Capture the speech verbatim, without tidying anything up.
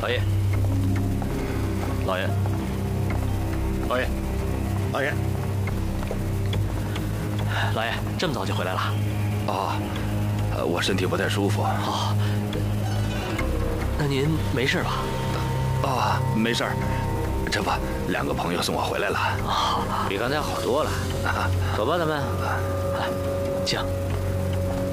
老爷，老爷，老爷，老爷，老爷，这么早就回来了？ 哦，呃，我身体不太舒服。 哦，那您没事吧？ 啊，没事儿。这不，两个朋友送我回来了。 哦， 比刚才好多了。 啊， 走吧，咱们。 请。